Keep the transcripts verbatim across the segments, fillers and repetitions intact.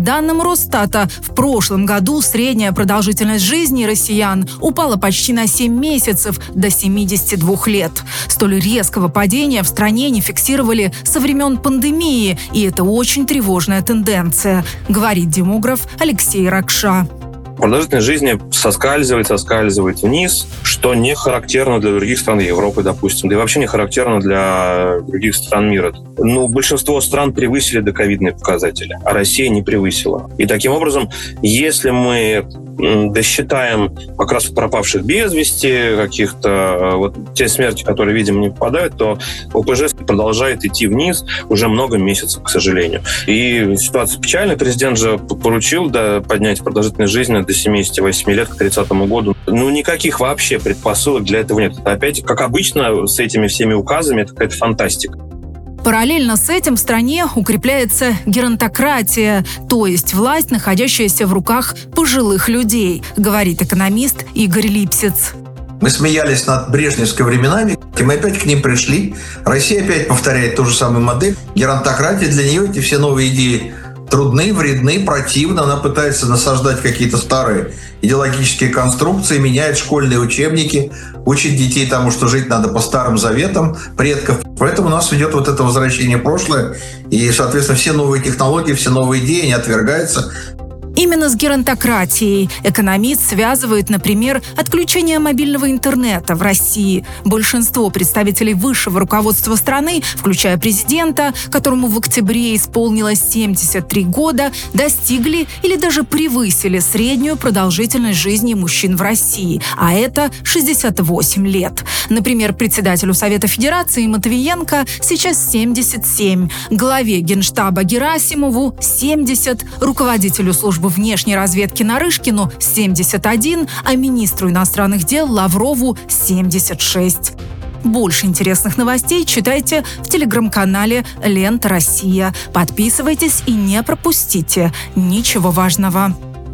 данным Росстата, в прошлом году средняя продолжительность жизни россиян упала почти на семь месяцев, до семидесяти двух лет. Столь резкого падения в стране не фиксировали со времен пандемии, и это очень тревожная тенденция, говорит демограф Алексей Ракша. Продолжительность жизни соскальзывает, соскальзывает вниз, что не характерно для других стран Европы, допустим, да и вообще не характерно для других стран мира. Ну, большинство стран превысили доковидные показатели, а Россия не превысила. И таким образом, если мы досчитаем как раз пропавших без вести, каких-то вот те смерти, которые, видимо, не попадают, то ОПЖ продолжает идти вниз уже много месяцев, к сожалению. И ситуация печальная. Президент же поручил да, поднять продолжительность жизни до семидесяти восьми лет к тридцатому году. Ну, никаких вообще предпосылок для этого нет. Это опять, как обычно, с этими всеми указами, это какая-то фантастика. Параллельно с этим в стране укрепляется геронтократия, то есть власть, находящаяся в руках пожилых людей, говорит экономист Игорь Липсиц. Мы смеялись над брежневскими временами, и мы опять к ним пришли. Россия опять повторяет ту же самую модель. Геронтократия, для нее эти все новые идеи трудны, вредны, противны. Она пытается насаждать какие-то старые идеологические конструкции, меняет школьные учебники, учит детей тому, что жить надо по старым заветам предков. Поэтому у нас идет вот это возвращение в прошлое. И, соответственно, все новые технологии, все новые идеи, они отвергаются. Именно с геронтократией экономист связывает, например, отключение мобильного интернета в России. Большинство представителей высшего руководства страны, включая президента, которому в октябре исполнилось семьдесят три года, достигли или даже превысили среднюю продолжительность жизни мужчин в России, а это шестьдесят восемь лет. Например, председателю Совета Федерации Матвиенко сейчас семьдесят семь, главе Генштаба Герасимову семьдесят, руководителю службы внешней разведки Нарышкину семьдесят один, а министру иностранных дел Лаврову семьдесят шесть. Больше интересных новостей читайте в телеграм-канале «Лента Россия». Подписывайтесь и не пропустите ничего важного.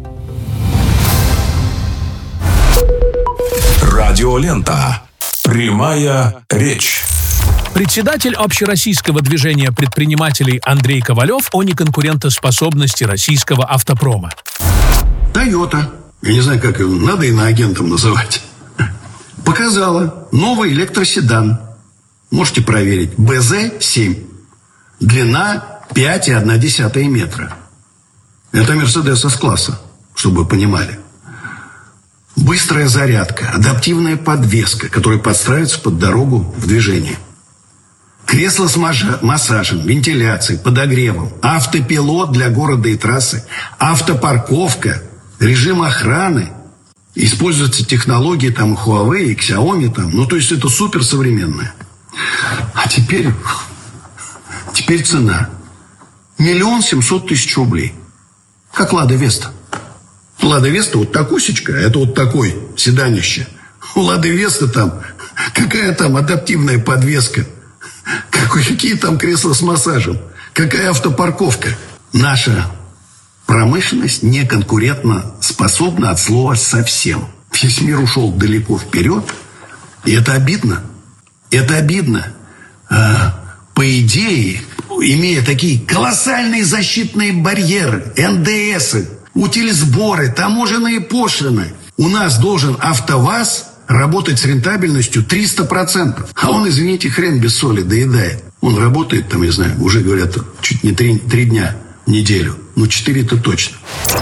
Радиолента. Прямая речь. Председатель общероссийского движения предпринимателей Андрей Ковалев о неконкурентоспособности российского автопрома. Toyota, я не знаю, как его надо иноагентом называть, показала новый электроседан. Можете проверить. бэ зэ семь. Длина пять и одна десятая метра. Это Мерседес С-класса, чтобы вы понимали. Быстрая зарядка, адаптивная подвеска, которая подстраивается под дорогу в движении. Кресло с массажем, вентиляцией, подогревом, автопилот для города и трассы, автопарковка, режим охраны. Используются технологии там Huawei и Xiaomi там. Ну, то есть это суперсовременное. А теперь, теперь цена. Миллион семьсот тысяч рублей. Как Лада Веста. Лада Веста вот такусечка, это вот такой седанище. У Лады Веста там, какая там адаптивная подвеска. Какие там кресла с массажем? Какая автопарковка? Наша промышленность не конкурентно способна от слова совсем. Весь мир ушел далеко вперед. И это обидно. Это обидно. А, по идее, имея такие колоссальные защитные барьеры, эн дэ эсы, утилизборы, таможенные пошлины, у нас должен АвтоВАЗ работать с рентабельностью триста процентов. А он, извините, хрен без соли доедает. Он работает, там, я знаю, уже говорят, чуть не три, три дня в неделю. Ну, четыре-то точно.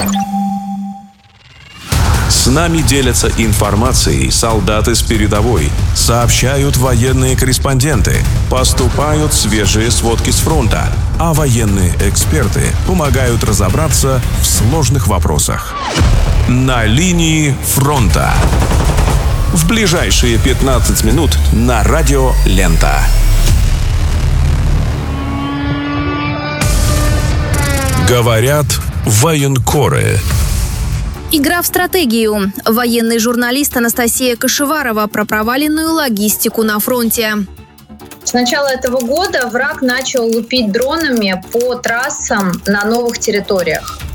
С нами делятся информацией солдаты с передовой, сообщают военные корреспонденты, поступают свежие сводки с фронта, а военные эксперты помогают разобраться в сложных вопросах. На линии фронта. В ближайшие пятнадцать минут на радио «Лента». Говорят военкоры. Игра в стратегию. Военный журналист Анастасия Кашеварова про проваленную логистику на фронте. С начала этого года враг начал лупить дронами по трассам на новых территориях.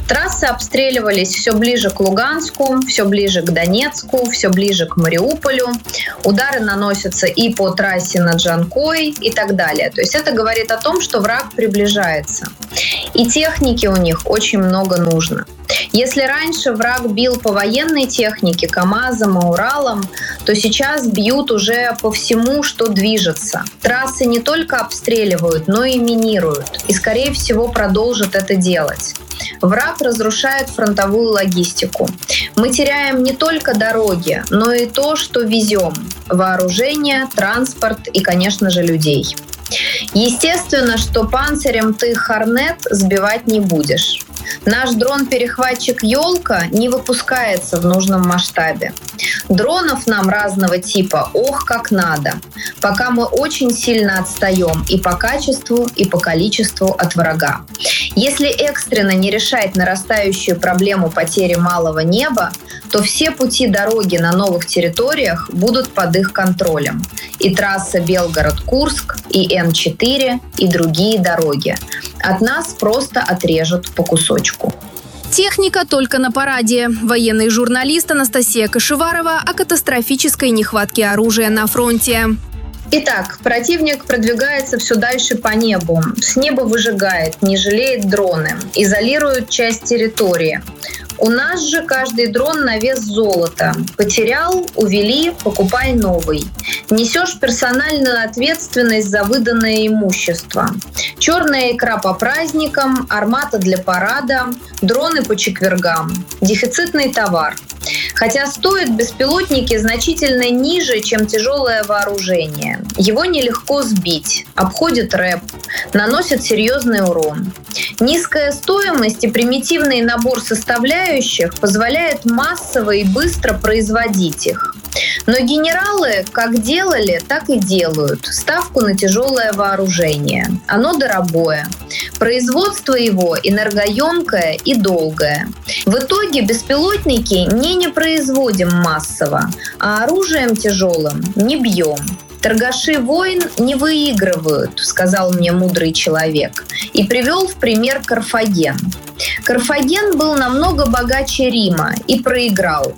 Трассы обстреливались все ближе к Луганску, все ближе к Донецку, все ближе к Мариуполю. Удары наносятся и по трассе над Джанкой и так далее. То есть это говорит о том, что враг приближается. И техники у них очень много нужно. Если раньше враг бил по военной технике, КАМАЗам и Уралам, то сейчас бьют уже по всему, что движется. Трассы не только обстреливают, но и минируют. И, скорее всего, продолжат это делать. Враг разрушает фронтовую логистику. Мы теряем не только дороги, но и то, что везем. Вооружение, транспорт и, конечно же, людей. Естественно, что панцирем ты Хорнет сбивать не будешь. Наш дрон-перехватчик «Ёлка» не выпускается в нужном масштабе. Дронов нам разного типа ох как надо, пока мы очень сильно отстаем и по качеству, и по количеству от врага. Если экстренно не решать нарастающую проблему потери малого неба, то все пути дороги на новых территориях будут под их контролем. И трасса Белгород-Курск, и М четыре, и другие дороги. От нас просто отрежут по кусочку. Техника только на параде. Военный журналист Анастасия Кашеварова о катастрофической нехватке оружия на фронте. Итак, противник продвигается все дальше по небу. С неба выжигает, не жалеет дроны, изолирует часть территории. У нас же каждый дрон на вес золота. Потерял, увели, покупай новый. Несешь персональную ответственность за выданное имущество. Черная икра по праздникам, армата для парада, дроны по четвергам. Дефицитный товар. Хотя стоят беспилотники значительно ниже, чем тяжелое вооружение. Его нелегко сбить, обходит рэп, наносит серьезный урон. Низкая стоимость и примитивный набор составляющих позволяет массово и быстро производить их. Но генералы как делали, так и делают. Ставку на тяжелое вооружение. Оно дорогое. Производство его энергоемкое и долгое. В итоге беспилотники не не производим массово, а оружием тяжелым не бьем. «Торгаши войн не выигрывают», — сказал мне мудрый человек, и привел в пример Карфаген. Карфаген был намного богаче Рима и проиграл.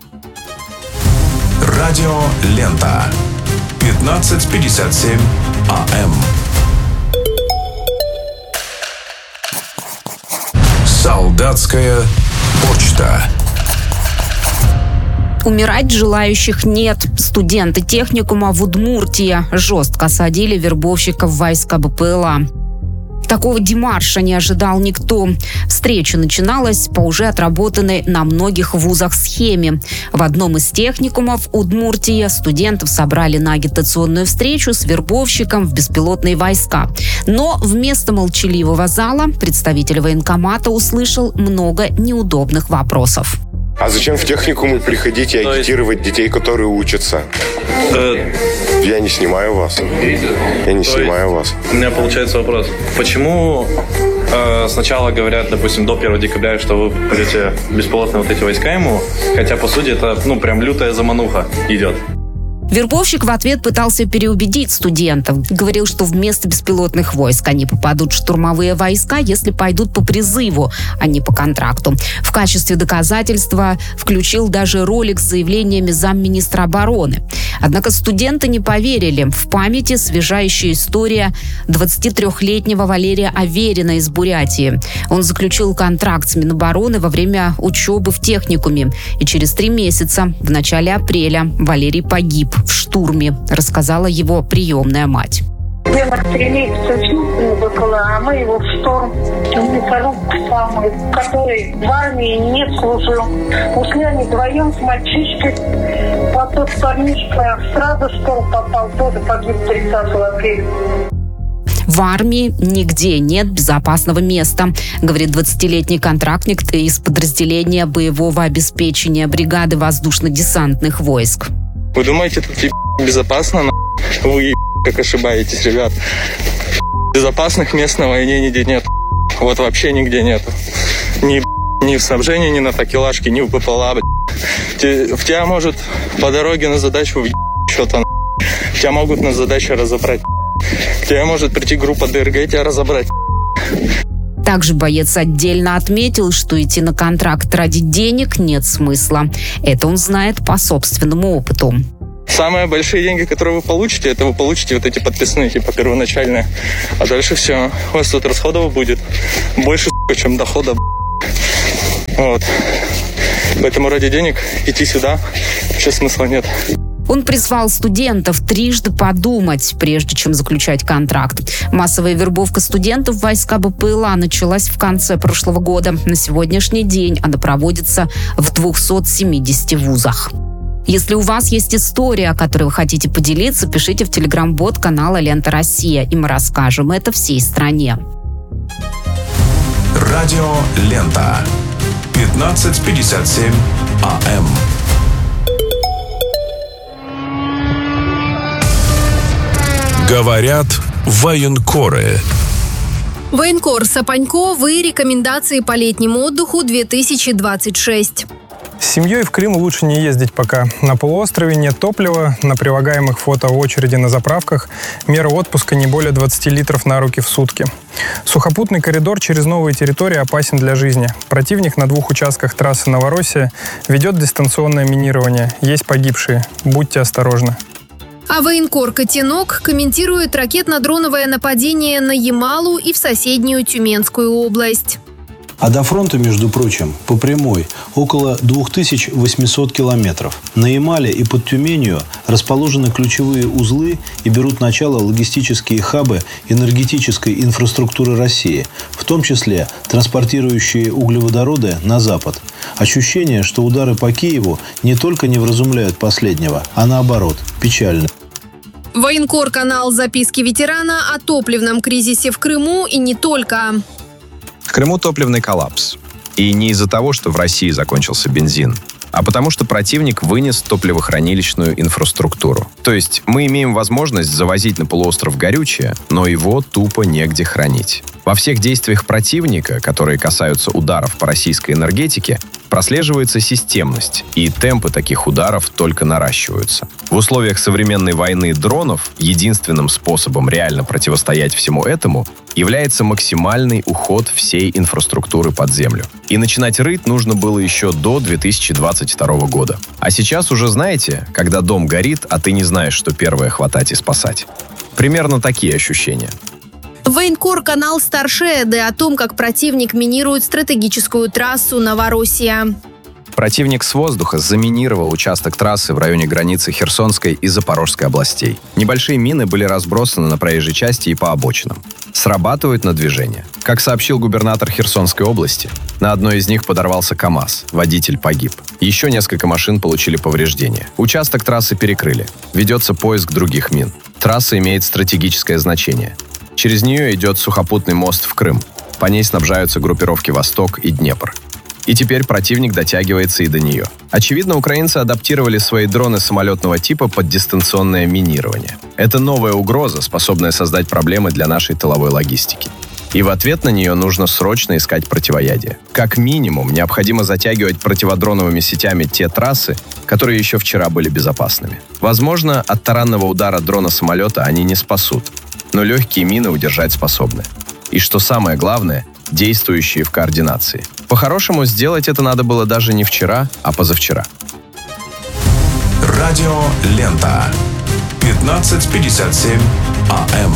Радио Лента. пятнадцать пятьдесят семь АМ. Солдатская почта. Умирать желающих нет. Студенты техникума в Удмуртии жестко осадили вербовщиков войска БПЛА. Такого демарша не ожидал никто. Встреча начиналась по уже отработанной на многих вузах схеме. В одном из техникумов Удмуртии студентов собрали на агитационную встречу с вербовщиком в беспилотные войска. Но вместо молчаливого зала представитель военкомата услышал много неудобных вопросов. А зачем в техникумы приходить и агитировать детей, которые учатся? Э... Я не снимаю вас. Я не снимаю вас. У меня получается вопрос. Почему э, сначала говорят, допустим, до первого декабря, что вы пойдете беспилотные вот эти войска ему, хотя, по сути, это, ну, прям лютая замануха идет. Вербовщик в ответ пытался переубедить студентов. Говорил, что вместо беспилотных войск они попадут в штурмовые войска, если пойдут по призыву, а не по контракту. В качестве доказательства включил даже ролик с заявлениями замминистра обороны. Однако студенты не поверили. В памяти свежайшая история двадцатитрёхлетнего Валерия Аверина из Бурятии. Он заключил контракт с Минобороны во время учебы в техникуме. И через три месяца, в начале апреля, Валерий погиб в штурме, рассказала его приемная мать. А мы его в штурм. Второй самый, который в армии не служил. Ушли они вдвоем с мальчишкой. А тот парнишка сразу в штурм попал, тоже погиб тридцатого апреля. В армии нигде нет безопасного места, говорит двадцатилетний контрактник из подразделения боевого обеспечения бригады воздушно-десантных войск. Вы думаете, тут безопасно? Вы как ошибаетесь, ребят. Безопасных мест на войне нигде нет. Вот вообще нигде нет. Ни, ни в снабжении, ни на такелажке, ни в БПЛА. В тебя может по дороге на задачу что-то. Тебя могут на задачу разобрать. К тебе может прийти группа ДРГ и тебя разобрать. Также боец отдельно отметил, что идти на контракт ради денег нет смысла. Это он знает по собственному опыту. Самые большие деньги, которые вы получите, это вы получите вот эти подписные, типа первоначальные. А дальше все. У вас тут расходов будет больше, чем дохода. Вот. Поэтому ради денег идти сюда вообще смысла нет. Он призвал студентов трижды подумать, прежде чем заключать контракт. Массовая вербовка студентов в войска БПЛА началась в конце прошлого года. На сегодняшний день она проводится в двухстах семидесяти вузах. Если у вас есть история, о которой вы хотите поделиться, пишите в телеграм-бот канала «Лента Россия», и мы расскажем это всей стране. Радио «Лента». пятнадцать пятьдесят семь АМ. Говорят военкоры. Военкор Сапанько. Вы рекомендации по летнему отдыху две тысячи двадцать шесть. С семьей в Крым лучше не ездить пока. На полуострове нет топлива, на прилагаемых фото очереди на заправках. Мера отпуска не более двадцати литров на руки в сутки. Сухопутный коридор через новые территории опасен для жизни. Противник на двух участках трассы Новороссия ведет дистанционное минирование. Есть погибшие. Будьте осторожны. А военкор Котенок комментирует ракетно-дроновое нападение на Ямалу и в соседнюю Тюменскую область. А до фронта, между прочим, по прямой около две тысячи восемьсот километров. На Ямале и под Тюменью расположены ключевые узлы и берут начало логистические хабы энергетической инфраструктуры России, в том числе транспортирующие углеводороды на запад. Ощущение, что удары по Киеву не только не вразумляют последнего, а наоборот, печально. Военкор канал «Записки ветерана» о топливном кризисе в Крыму и не только. В Крыму топливный коллапс. И не из-за того, что в России закончился бензин, а потому что противник вынес топливохранилищную инфраструктуру. То есть мы имеем возможность завозить на полуостров горючее, но его тупо негде хранить. Во всех действиях противника, которые касаются ударов по российской энергетике, прослеживается системность, и темпы таких ударов только наращиваются. В условиях современной войны дронов единственным способом реально противостоять всему этому является максимальный уход всей инфраструктуры под землю. И начинать рыть нужно было еще до две тысячи двадцать второго года. А сейчас уже знаете, когда дом горит, а ты не знаешь, что первое хватать и спасать. Примерно такие ощущения. Военкор канал Старшеды о том, как противник минирует стратегическую трассу Новороссия. Противник с воздуха заминировал участок трассы в районе границы Херсонской и Запорожской областей. Небольшие мины были разбросаны на проезжей части и по обочинам. Срабатывают на движение. Как сообщил губернатор Херсонской области, на одной из них подорвался КАМАЗ. Водитель погиб. Еще несколько машин получили повреждения. Участок трассы перекрыли. Ведется поиск других мин. Трасса имеет стратегическое значение. Через нее идет сухопутный мост в Крым. По ней снабжаются группировки «Восток» и «Днепр». И теперь противник дотягивается и до нее. Очевидно, украинцы адаптировали свои дроны самолетного типа под дистанционное минирование. Это новая угроза, способная создать проблемы для нашей тыловой логистики. И в ответ на нее нужно срочно искать противоядие. Как минимум, необходимо затягивать противодроновыми сетями те трассы, которые еще вчера были безопасными. Возможно, от таранного удара дрона-самолета они не спасут, но легкие мины удержать способны. И что самое главное, действующие в координации. По-хорошему, сделать это надо было даже не вчера, а позавчера. Радио «Лента». пятнадцать пятьдесят семь АМ.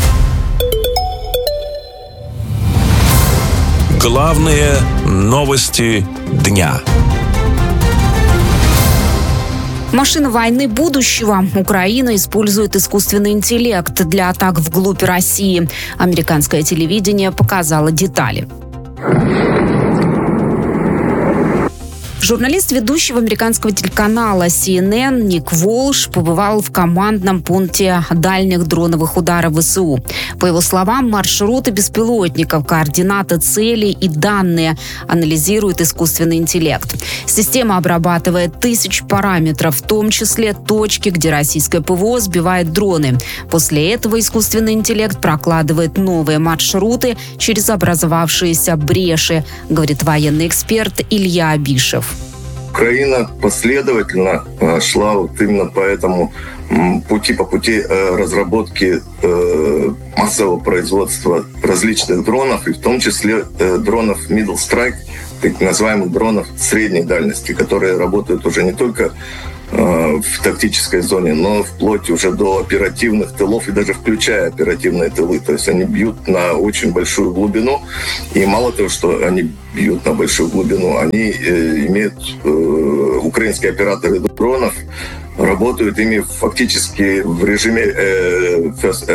Главные новости дня. Машина войны будущего. Украина использует искусственный интеллект для атак вглубь России. Американское телевидение показало детали. Журналист ведущего американского телеканала си эн эн Ник Волш побывал в командном пункте дальних дроновых ударов ВСУ. По его словам, маршруты беспилотников, координаты целей и данные анализирует искусственный интеллект. Система обрабатывает тысячи параметров, в том числе точки, где российское ПВО сбивает дроны. После этого искусственный интеллект прокладывает новые маршруты через образовавшиеся бреши, говорит военный эксперт Илья Абишев. Украина последовательно шла вот именно по этому пути, по пути разработки массового производства различных дронов, и в том числе дронов Middle Strike, так называемых дронов средней дальности, которые работают уже не только в тактической зоне, но вплоть уже до оперативных тылов и даже включая оперативные тылы. То есть они бьют на очень большую глубину. И мало того, что они бьют на большую глубину, они э, имеют э, украинские операторы дронов, работают ими фактически в режиме э,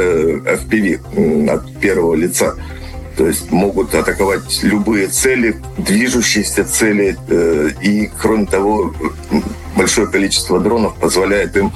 эф пи ви от первого лица. То есть могут атаковать любые цели, движущиеся цели. Э, и, кроме того, большое количество дронов позволяет им,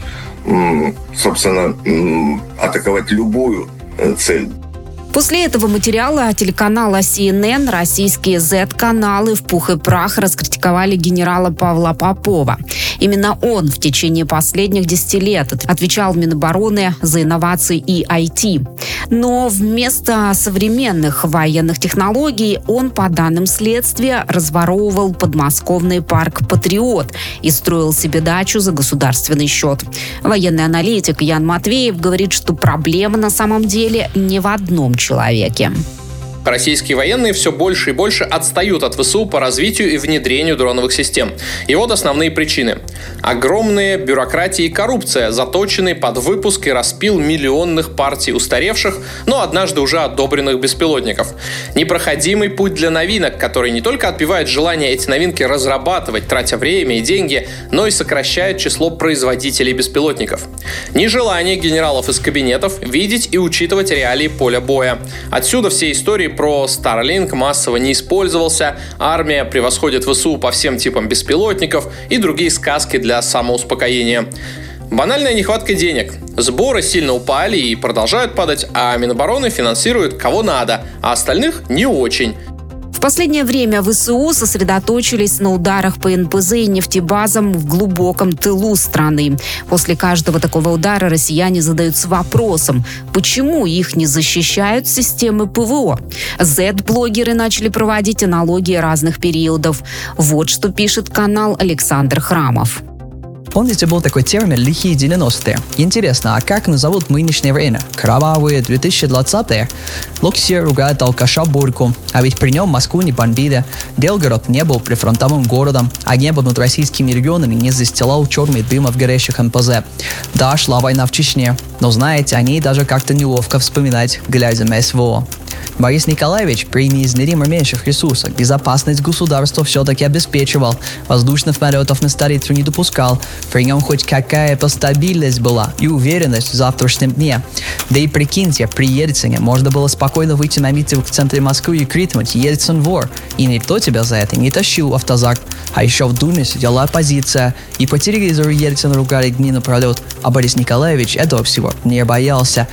собственно, атаковать любую цель. После этого материала телеканала си эн эн российские зет-каналы в пух и прах раскритиковали генерала Павла Попова. Именно он в течение последних десяти лет отвечал в Минобороны за инновации и ай ти. Но вместо современных военных технологий он, по данным следствия, разворовывал подмосковный парк «Патриот» и строил себе дачу за государственный счет. Военный аналитик Ян Матвеев говорит, что проблема на самом деле не в одном человеке. человеке. Российские военные все больше и больше отстают от вэ эс у по развитию и внедрению дроновых систем. И вот основные причины. Огромная бюрократия и коррупция, заточенные под выпуск и распил миллионных партий устаревших, но однажды уже одобренных беспилотников. Непроходимый путь для новинок, который не только отбивает желание эти новинки разрабатывать, тратя время и деньги, но и сокращает число производителей беспилотников. Нежелание генералов из кабинетов видеть и учитывать реалии поля боя. Отсюда все истории про Starlink массово не использовался, армия превосходит вэ эс у по всем типам беспилотников и другие сказки для самоуспокоения. Банальная нехватка денег. Сборы сильно упали и продолжают падать, а Минобороны финансирует кого надо, а остальных не очень. В последнее время вэ эс у сосредоточились на ударах по эн пэ зэ и нефтебазам в глубоком тылу страны. После каждого такого удара россияне задаются вопросом, почему их не защищают системы пэ вэ о. Зет-блогеры начали проводить аналогии разных периодов. Вот что пишет канал Александр Храмов. Помните, был такой термин «лихие девяностые». Интересно, а как назовут нынешнее время? Кровавые две тысячи двадцатые? Локси ругает алкаша Бурку, а ведь при нем Москву не бомбили. Белгород не был прифронтовым городом, а небо над российскими регионами не застилал черный дым от горящих эн пэ зэ. Да, шла война в Чечне, но знаете, о ней даже как-то неловко вспоминать, глядя на эс вэ о. Борис Николаевич при неизмеримо меньших ресурсах безопасность государства все-таки обеспечивал, воздушных налетов на столицу не допускал, при нем хоть какая-то стабильность была и уверенность в завтрашнем дне. Да и прикиньте, при Ельцине можно было спокойно выйти на митинг в центре Москвы и крикнуть «Ельцин вор!» И никто тебя за это не тащил в автозак. А еще в Думе сидела оппозиция, и по телевизору Ельцина ругали дни напролет, а Борис Николаевич этого всего не боялся.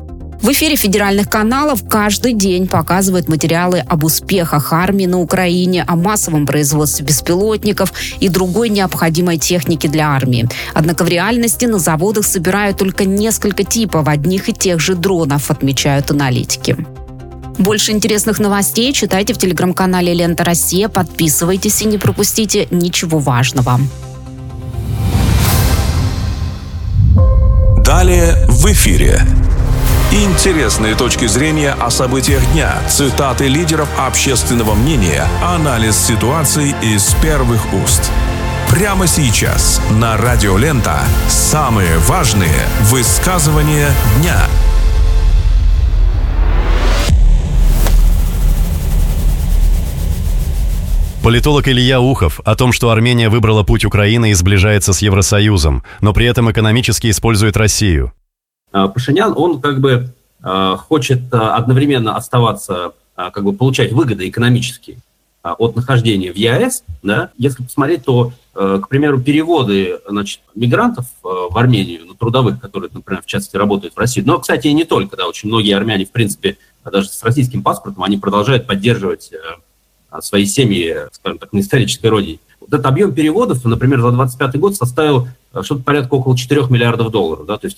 В эфире федеральных каналов каждый день показывают материалы об успехах армии на Украине, о массовом производстве беспилотников и другой необходимой техники для армии. Однако в реальности на заводах собирают только несколько типов одних и тех же дронов, отмечают аналитики. Больше интересных новостей читайте в телеграм-канале «Лента Россия», подписывайтесь и не пропустите ничего важного. Далее в эфире. Интересные точки зрения о событиях дня, цитаты лидеров общественного мнения, анализ ситуации из первых уст. Прямо сейчас на Радио Лента самые важные высказывания дня. Политолог Илья Ухов о том, что Армения выбрала путь Украины и сближается с Евросоюзом, но при этом экономически использует Россию. Пашинян, он как бы э, хочет э, одновременно оставаться, э, как бы получать выгоды экономические э, от нахождения в е а эс. Да? Если посмотреть, то, э, к примеру, переводы, значит, мигрантов э, в Армению, ну, трудовых, которые, например, в частности работают в России, но, кстати, и не только, да, очень многие армяне, в принципе, даже с российским паспортом, они продолжают поддерживать э, свои семьи, скажем так, на исторической родине. Вот этот объем переводов, например, за двадцать пятый год составил что-то порядка около четырёх миллиардов долларов. Да? То есть это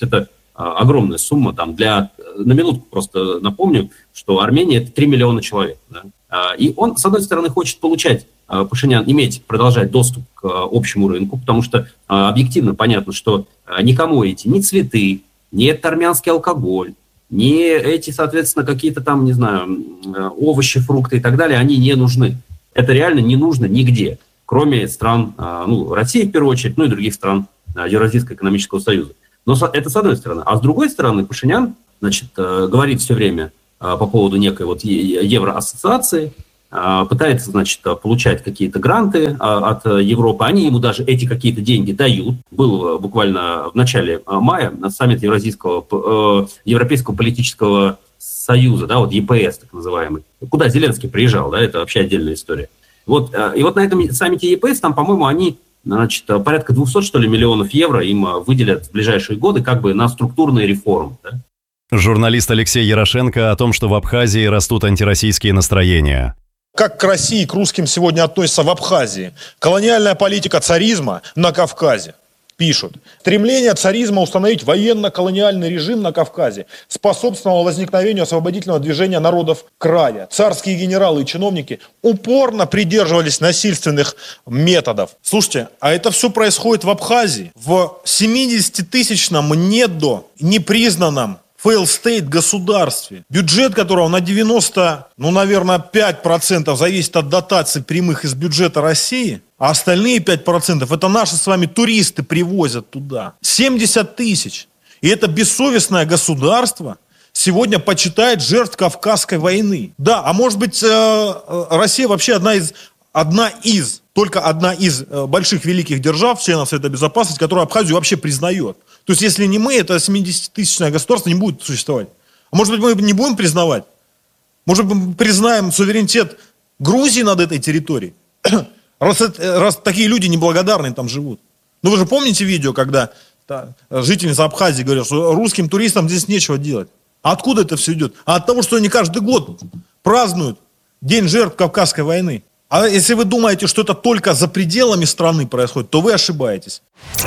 огромная сумма. Там для, на минутку просто напомню, что Армения – это три миллиона человек. Да? И он, с одной стороны, хочет получать, Пашинян, иметь, продолжать доступ к общему рынку, потому что объективно понятно, что никому эти ни цветы, ни этот армянский алкоголь, ни эти, соответственно, какие-то там, не знаю, овощи, фрукты и так далее, они не нужны. Это реально не нужно нигде, кроме стран, ну, России в первую очередь, ну и других стран Евразийского экономического союза. Но это с одной стороны. А с другой стороны, Пашинян, значит, говорит все время по поводу некой вот евроассоциации, пытается, значит, получать какие-то гранты от Европы. Они ему даже эти какие-то деньги дают. Был буквально в начале мая на саммит Евразийского, Европейского политического союза, да, вот ЕПС так называемый, куда Зеленский приезжал, да, это вообще отдельная история. Вот, и вот на этом саммите ЕПС, там, по-моему, они, значит, порядка двести, что ли, миллионов евро им выделят в ближайшие годы как бы на структурные реформы, да. Журналист Алексей Ярошенко о том, что в Абхазии растут антироссийские настроения. Как к России, к русским сегодня относятся в Абхазии? Колониальная политика царизма на Кавказе. Пишут. Стремление царизма установить военно-колониальный режим на Кавказе способствовало возникновению освободительного движения народов края. Царские генералы и чиновники упорно придерживались насильственных методов. Слушайте, а это все происходит в Абхазии. В семидесятитысячном недо, непризнанном fail state государстве, бюджет которого на девяносто, ну, наверное, пять процентов зависит от дотаций прямых из бюджета России, а остальные пять процентов это наши с вами туристы привозят туда. семьдесят тысяч. И это бессовестное государство сегодня почитает жертв Кавказской войны. Да, а может быть, Россия вообще одна из, одна из, только одна из больших великих держав, членов Совета Безопасности, которая Абхазию вообще признает. То есть, если не мы, это семидесятитысячное государство не будет существовать. А может быть, мы не будем признавать? Может быть, мы признаем суверенитет Грузии над этой территорией? Раз, раз такие люди неблагодарные там живут. Ну, вы же помните видео, когда та, жительница Абхазии говорила, что русским туристам здесь нечего делать. А откуда это все идет? А от того, что они каждый год празднуют День жертв Кавказской войны. А если вы думаете, что это только за пределами страны происходит, то вы ошибаетесь.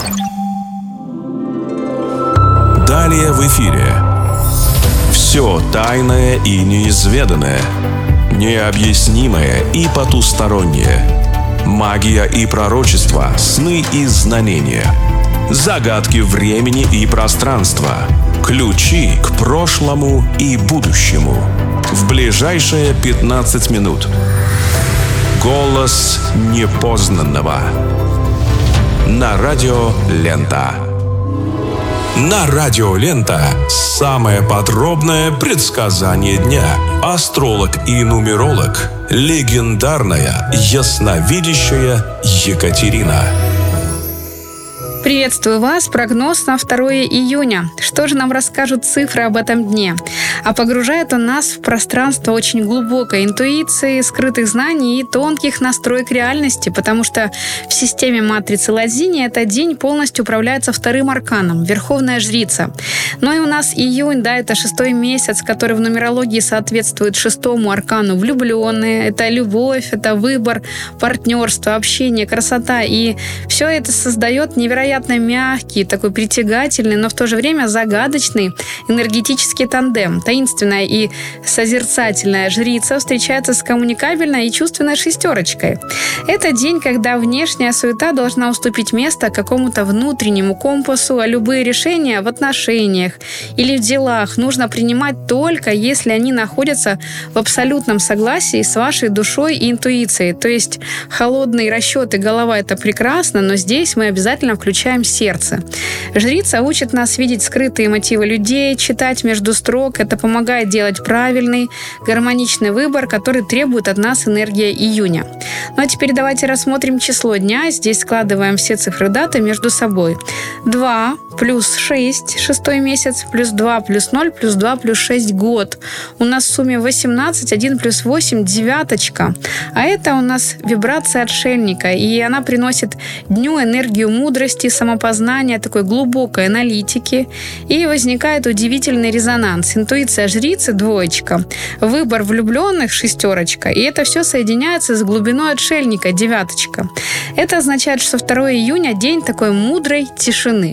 Далее в эфире. Все тайное и неизведанное, необъяснимое и потустороннее. Магия и пророчество, сны и знамения. Загадки времени и пространства. Ключи к прошлому и будущему. В ближайшие пятнадцать минут. Голос непознанного. На радио Лента. На радио Лента самое подробное предсказание дня. Астролог и нумеролог, легендарная ясновидящая Екатерина. Приветствую вас. Прогноз на второе июня. Что же нам расскажут цифры об этом дне? А погружает он нас в пространство очень глубокой интуиции, скрытых знаний и тонких настроек реальности, потому что в системе матрицы Лазини этот день полностью управляется вторым арканом – Верховная Жрица. Ну и у нас июнь, да, это шестой месяц, который в нумерологии соответствует шестому аркану влюбленные. Это любовь, это выбор, партнерство, общение, красота. И все это создает невероятно мягкий, такой притягательный, но в то же время загадочный энергетический тандем. Таинственная и созерцательная жрица встречается с коммуникабельной и чувственной шестерочкой. Это день, когда внешняя суета должна уступить место какому-то внутреннему компасу, а любые решения в отношениях или в делах нужно принимать только если они находятся в абсолютном согласии с вашей душой и интуицией. То есть холодные расчеты, голова — это прекрасно, но здесь мы обязательно включаем сердце. Жрица учит нас видеть скрытые мотивы людей, читать между строк. Это помогает делать правильный, гармоничный выбор, который требует от нас энергия июня. Ну а теперь давайте рассмотрим число дня. Здесь складываем все цифры даты между собой. два плюс шесть, шестой месяц, плюс два плюс ноль, плюс два плюс шесть, год. У нас в сумме восемнадцать, один плюс восемь, девяточка. А это у нас вибрация отшельника, и она приносит дню энергию мудрости, самопознания, такой глубокой аналитики, и возникает удивительный резонанс. Интуиция жрицы — двоечка, выбор влюбленных — шестерочка, и это все соединяется с глубиной отшельника — девяточка. Это означает, что второе июня — день такой мудрой тишины.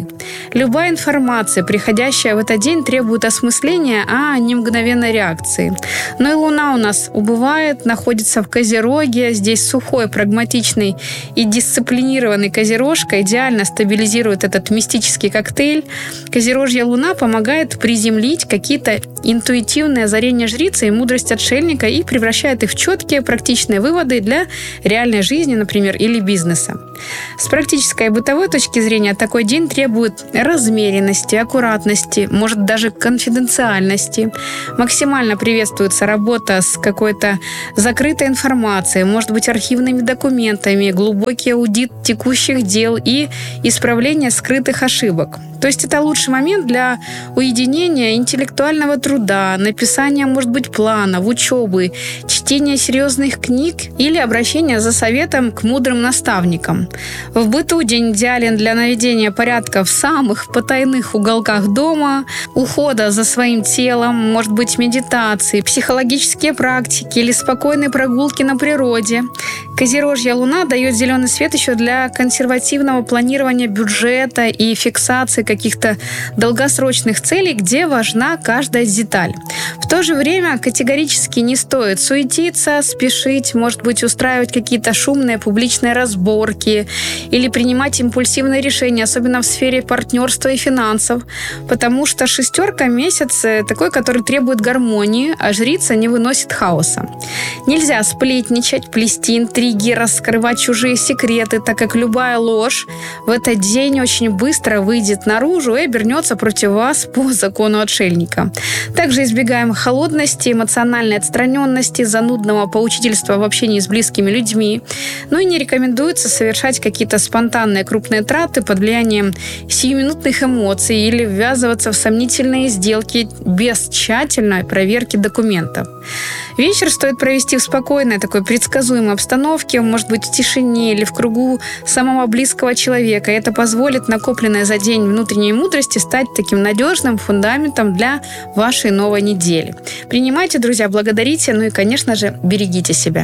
Любая информация, приходящая в этот день, требует осмысления, а не мгновенной реакции. Но и Луна у нас убывает, находится в Козероге. Здесь сухой, прагматичный и дисциплинированный Козерожка идеально стабилизирует этот мистический коктейль. Козерожья Луна помогает приземлить какие-то интуитивные озарения жрицы и мудрость отшельника и превращает их в четкие, практичные выводы для реальной жизни, например, или бизнеса. С практической и бытовой точки зрения такой день требует размеренности, аккуратности, может даже конфиденциальности. Максимально приветствуется работа с какой-то закрытой информацией, может быть, архивными документами, глубокий аудит текущих дел и исправление скрытых ошибок. То есть это лучший момент для уединения, интеллектуального труда, написания, может быть, планов, учебы, чтения серьезных книг или обращения за советом к мудрым наставникам. В быту день идеален для наведения порядка в самых потайных уголках дома, ухода за своим телом, может быть, медитации, психологические практики или спокойные прогулки на природе. Козерожья Луна дает зеленый свет еще для консервативного планирования бюджета и фиксации каких-то долгосрочных целей, где важна каждая деталь. В то же время категорически не стоит суетиться, спешить, может быть, устраивать какие-то шумные публичные разборки или принимать импульсивные решения, особенно в сфере партнерства и финансов, потому что шестерка месяц такой, который требует гармонии, а жрица не выносит хаоса. Нельзя сплетничать, плести интриги, раскрывать чужие секреты, так как любая ложь в этот день очень быстро выйдет наружу и обернется против вас по закону отшельника. Также избегаем холодности, эмоциональной отстраненности, занудного поучительства в общении с близкими людьми. Ну и не рекомендуется совершать какие-то спонтанные крупные траты под влиянием сиюминутных эмоций или ввязываться в сомнительные сделки без тщательной проверки документов. Вечер стоит провести в спокойной, такой предсказуемой обстановке, может быть, в тишине или в кругу самого близкого человека. И это позволит накопленной за день внутренней мудрости стать таким надежным фундаментом для вашей новой недели. Принимайте, друзья, благодарите, ну и, конечно же, берегите себя.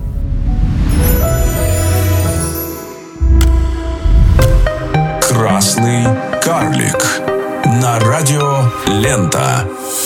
Красный карлик на радио Лента.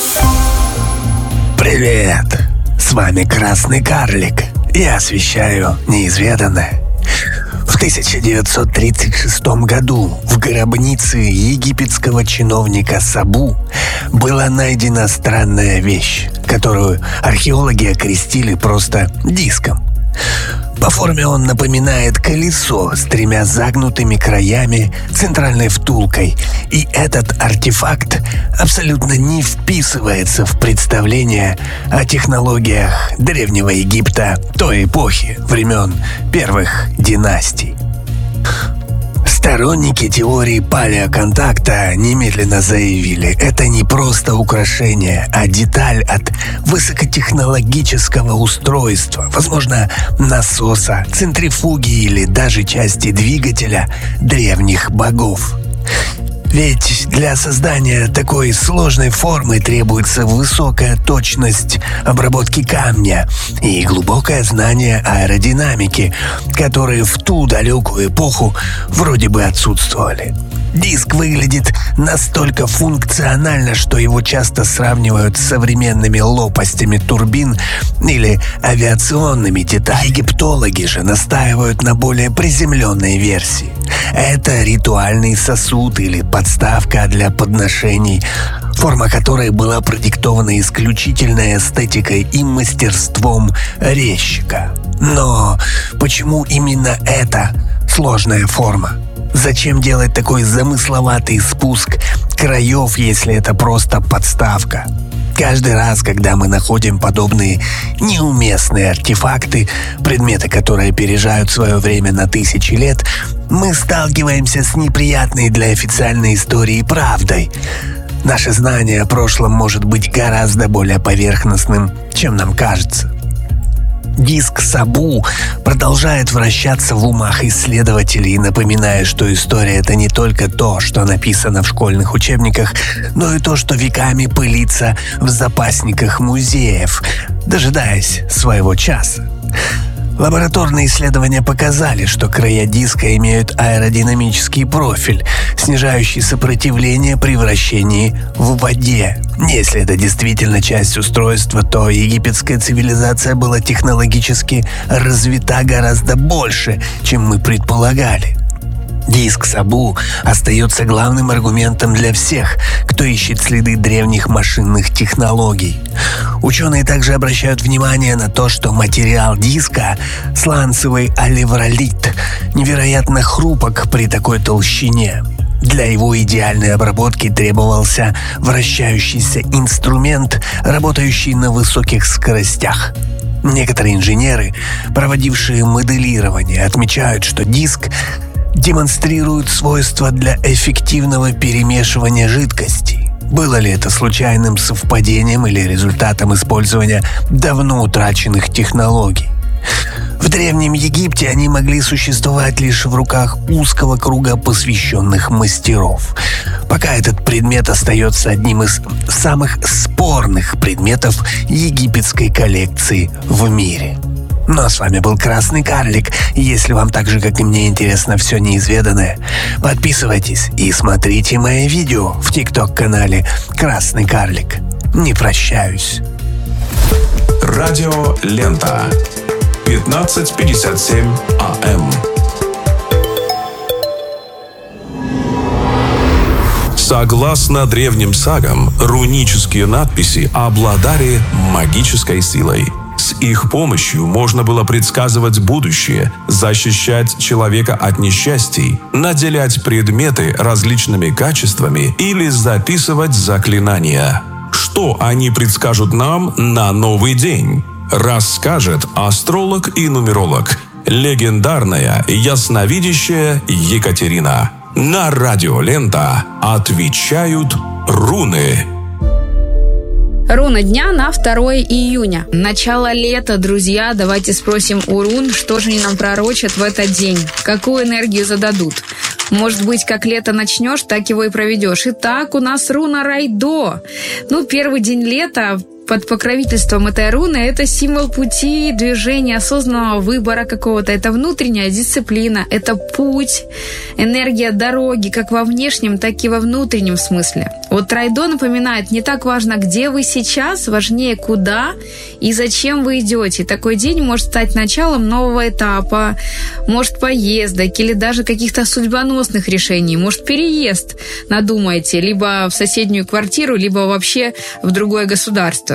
Привет! С вами Красный карлик. Я освещаю неизведанное. В тысяча девятьсот тридцать шестом году в гробнице египетского чиновника Сабу была найдена странная вещь, которую археологи окрестили просто диском. По форме он напоминает колесо с тремя загнутыми краями, центральной втулкой, и этот артефакт абсолютно не вписывается в представление о технологиях Древнего Египта той эпохи, времен первых династий. Сторонники теории палеоконтакта немедленно заявили, это не просто украшение, а деталь от высокотехнологического устройства, возможно, насоса, центрифуги или даже части двигателя древних богов. Ведь для создания такой сложной формы требуется высокая точность обработки камня и глубокое знание аэродинамики, которые в ту далекую эпоху вроде бы отсутствовали. Диск выглядит настолько функционально, что его часто сравнивают с современными лопастями турбин или авиационными деталями. Египтологи же настаивают на более приземленной версии. Это ритуальный сосуд или подставка для подношений, форма которой была продиктована исключительной эстетикой и мастерством резчика. Но почему именно эта сложная форма? Зачем делать такой замысловатый спуск краев, если это просто подставка? Каждый раз, когда мы находим подобные неуместные артефакты, предметы, которые опережают свое время на тысячи лет, мы сталкиваемся с неприятной для официальной истории правдой. Наше знание о прошлом может быть гораздо более поверхностным, чем нам кажется. Диск Сабу продолжает вращаться в умах исследователей, напоминая, что история — это не только то, что написано в школьных учебниках, но и то, что веками пылится в запасниках музеев, дожидаясь своего часа. Лабораторные исследования показали, что края диска имеют аэродинамический профиль, снижающий сопротивление при вращении в воде. Если это действительно часть устройства, то египетская цивилизация была технологически развита гораздо больше, чем мы предполагали. Диск Сабу остается главным аргументом для всех, кто ищет следы древних машинных технологий. Ученые также обращают внимание на то, что материал диска, сланцевый оливролит, невероятно хрупок при такой толщине. Для его идеальной обработки требовался вращающийся инструмент, работающий на высоких скоростях. Некоторые инженеры, проводившие моделирование, отмечают, что диск демонстрируют свойства для эффективного перемешивания жидкостей. Было ли это случайным совпадением или результатом использования давно утраченных технологий? В Древнем Египте они могли существовать лишь в руках узкого круга посвященных мастеров. Пока этот предмет остается одним из самых спорных предметов египетской коллекции в мире. Ну а с вами был Красный Карлик. Если вам так же, как и мне, интересно все неизведанное, подписывайтесь и смотрите мои видео в ТикТок-канале Красный Карлик. Не прощаюсь. Радио Лента. пятнадцать пятьдесят семь АМ. Согласно древним сагам, рунические надписи обладали магической силой. С их помощью можно было предсказывать будущее, защищать человека от несчастий, наделять предметы различными качествами или записывать заклинания. Что они предскажут нам на новый день? Расскажет астролог и нумеролог, легендарная ясновидящая Екатерина. На Радио Лента отвечают руны. Руна дня на второе июня. Начало лета, друзья. Давайте спросим у рун, что же они нам пророчат в этот день. Какую энергию зададут. Может быть, как лето начнешь, так его и проведешь. Итак, у нас руна Райдо. Ну, первый день лета под покровительством этой руны это символ пути, движения, осознанного выбора какого-то. Это внутренняя дисциплина, это путь, энергия дороги, как во внешнем, так и во внутреннем смысле. Вот Райдо напоминает, не так важно, где вы сейчас, важнее, куда и зачем вы идете. Такой день может стать началом нового этапа, может, поездок или даже каких-то судьбоносных решений, может, переезд надумаете, либо в соседнюю квартиру, либо вообще в другое государство.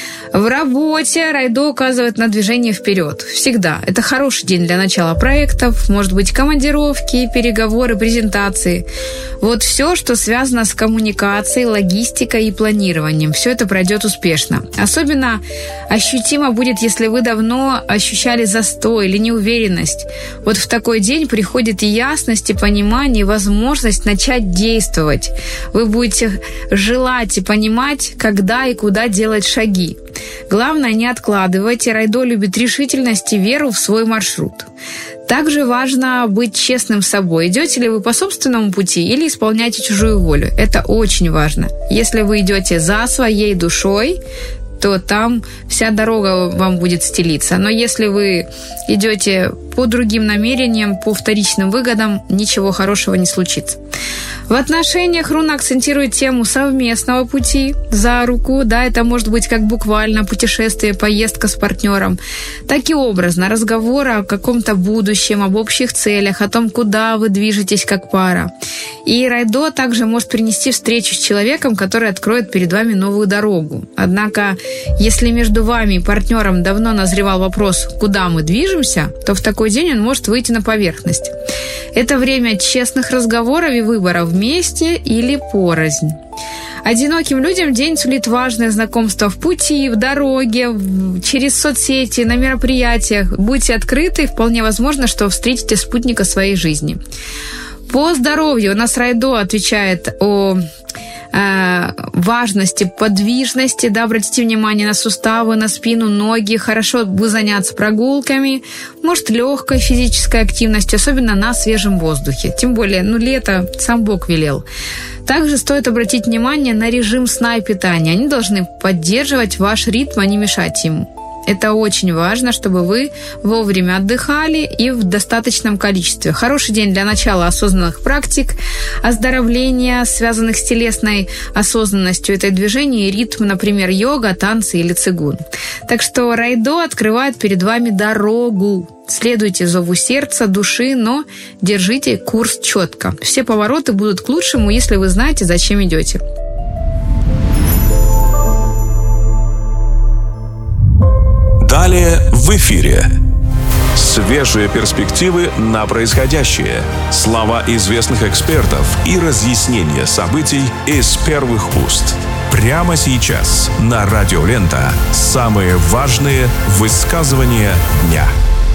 В работе Райдо указывает на движение вперед. Всегда. Это хороший день для начала проектов, может быть, командировки, переговоры, презентации. Вот все, что связано с коммуникацией, логистикой и планированием. Все это пройдет успешно. Особенно ощутимо будет, если вы давно ощущали застой или неуверенность. Вот в такой день приходит и ясность, и понимание, и возможность начать действовать. Вы будете желать и понимать, когда и куда делать шаги. Главное, не откладывайте. Райдо любит решительность и веру в свой маршрут. Также важно быть честным с собой. Идете ли вы по собственному пути или исполняете чужую волю? Это очень важно. Если вы идете за своей душой, то там вся дорога вам будет стелиться. Но если вы идете по другим намерениям, по вторичным выгодам, ничего хорошего не случится. В отношениях руна акцентирует тему совместного пути за руку. Да, это может быть как буквально путешествие, поездка с партнером, так и образно разговор о каком-то будущем, об общих целях, о том, куда вы движетесь как пара. И Райдо также может принести встречу с человеком, который откроет перед вами новую дорогу. Однако, если между вами и партнером давно назревал вопрос, куда мы движемся, то в такой день он может выйти на поверхность. Это время честных разговоров и выбора вместе или порознь. Одиноким людям день сулит важное знакомство в пути, в дороге, в... через соцсети, на мероприятиях. Будьте открыты, вполне возможно, что встретите спутника своей жизни. По здоровью у нас Райдо отвечает о важности подвижности, да, обратите внимание на суставы, на спину, ноги. Хорошо бы заняться прогулками, может, легкой физической активностью, особенно на свежем воздухе. Тем более, ну, лето сам Бог велел. Также стоит обратить внимание на режим сна и питания. Они должны поддерживать ваш ритм, а не мешать ему. Это очень важно, чтобы вы вовремя отдыхали и в достаточном количестве. Хороший день для начала осознанных практик, оздоровления, связанных с телесной осознанностью. Это движение и ритм, например, йога, танцы или цигун. Так что Райдо открывает перед вами дорогу. Следуйте зову сердца, души, но держите курс четко. Все повороты будут к лучшему, если вы знаете, зачем идете. Далее в эфире. Свежие перспективы на происходящее, слова известных экспертов и разъяснения событий из первых уст. Прямо сейчас на Радио Лента самые важные высказывания дня.